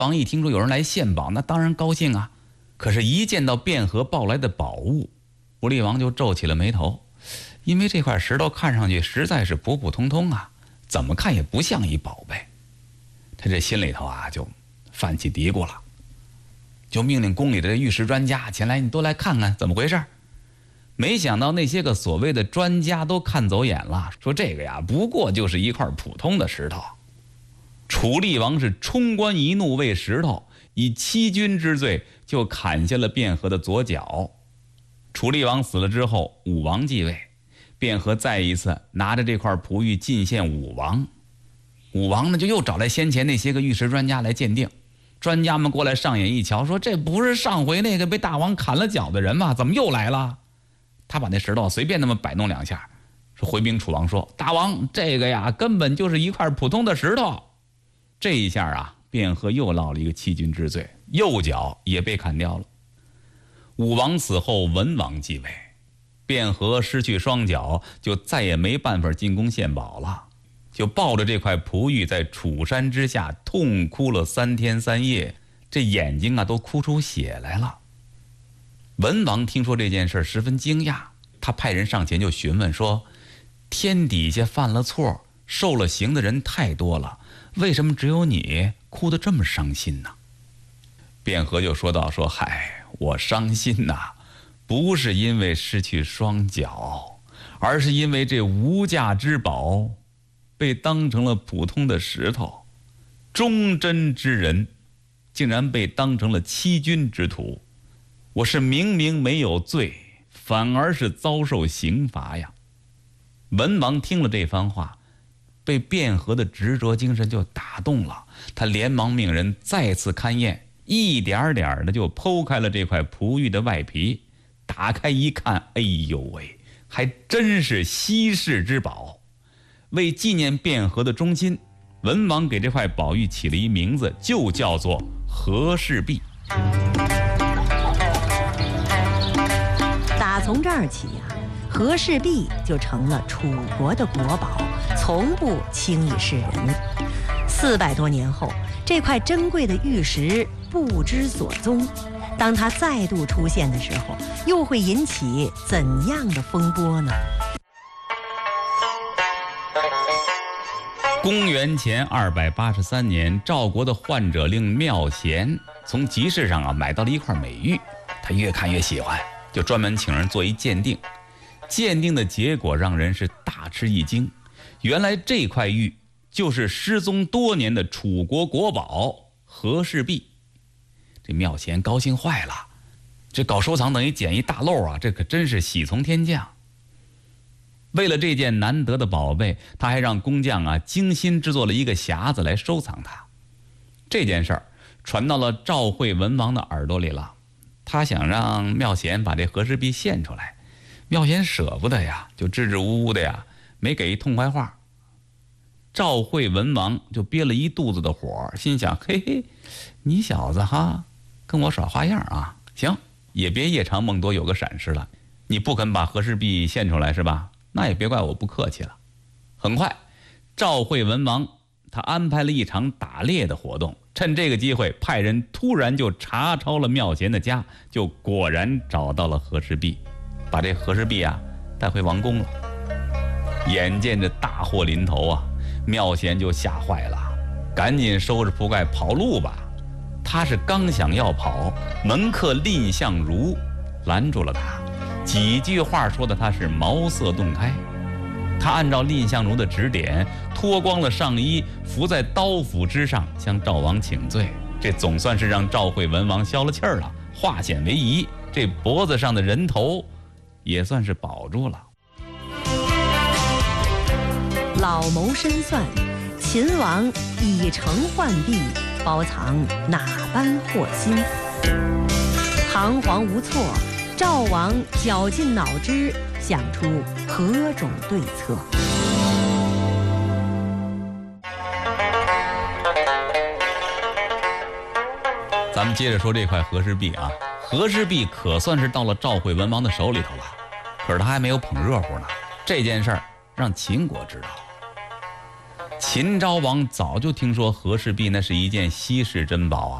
王一听说有人来献宝，那当然高兴啊。可是，一见到卞和抱来的宝物，吴厉王就皱起了眉头，因为这块石头看上去实在是普普通通啊，怎么看也不像一宝贝。他这心里头啊就泛起嘀咕了，就命令宫里的这玉石专家前来，你都来看看怎么回事。没想到那些个所谓的专家都看走眼了，说这个呀不过就是一块普通的石头。楚厉王是冲冠一怒为石头，以欺君之罪就砍下了卞和的左脚。楚厉王死了之后，武王继位，卞和再一次拿着这块璞玉进献武王。武王呢就又找来先前那些个玉石专家来鉴定，专家们过来上眼一瞧，说这不是上回那个被大王砍了脚的人吗？怎么又来了？他把那石头随便那么摆弄两下，说回禀楚王说，大王，这个呀根本就是一块普通的石头。这一下啊，卞和又落了一个欺君之罪，右脚也被砍掉了。武王死后，文王继位，卞和失去双脚，就再也没办法进宫献宝了，就抱着这块璞玉在楚山之下痛哭了3天3夜，这眼睛啊都哭出血来了。文王听说这件事十分惊讶，他派人上前就询问说，天底下犯了错受了刑的人太多了，为什么只有你哭得这么伤心呢？卞和就说道，说嗨，我伤心呐，不是因为失去双脚，而是因为这无价之宝被当成了普通的石头，忠贞之人竟然被当成了欺君之徒。我是明明没有罪，反而是遭受刑罚呀。文王听了这番话，被卞和的执着精神就打动了，他连忙命人再次勘验，一点点的就剖开了这块璞玉的外皮，打开一看，哎呦喂，还真是稀世之宝。为纪念卞和的忠心，文王给这块宝玉起了一名字，就叫做和氏璧。 打从这儿起呀，和氏璧就成了楚国的国宝，从不轻易示人。400多年后，这块珍贵的玉石不知所踪，当它再度出现的时候，又会引起怎样的风波呢？ 公元前283年，赵国的宦者令妙贤从集市上啊买到了一块美玉，他越看越喜欢，就专门请人做一鉴定。鉴定的结果让人是大吃一惊，原来这块玉就是失踪多年的楚国国宝和氏璧。这妙贤高兴坏了，这搞收藏等于捡一大漏啊，这可真是喜从天降。为了这件难得的宝贝，他还让工匠啊精心制作了一个匣子来收藏它。这件事儿传到了赵惠文王的耳朵里了，他想让妙贤把这和氏璧献出来，妙贤舍不得呀，就支支吾吾的呀，没给一痛快话。赵惠文王就憋了一肚子的火，心想，嘿嘿，你小子哈跟我耍花样啊，行，也别夜长梦多有个闪失了，你不肯把和氏璧献出来是吧？那也别怪我不客气了。很快，赵惠文王他安排了一场打猎的活动，趁这个机会派人突然就查抄了妙贤的家，就果然找到了和氏璧，把这和氏璧啊带回王宫了。眼见着大祸临头啊，妙贤就吓坏了，赶紧收拾铺盖跑路吧。他是刚想要跑，门客蔺相如拦住了他，几句话说的他是茅塞顿开。他按照蔺相如的指点，脱光了上衣，伏在刀斧之上向赵王请罪。这总算是让赵惠文王消了气儿了，化险为夷，这脖子上的人头也算是保住了。 老谋深算，秦王以诚换璧，包藏哪般祸心？彷徨无措，赵王绞尽脑汁，想出何种对策？ 咱们接着说这块和氏璧啊，和氏璧可算是到了赵惠文王的手里头了，可是他还没有捧热乎呢。这件事儿让秦国知道了。 秦昭王早就听说和氏璧那是一件稀世珍宝啊，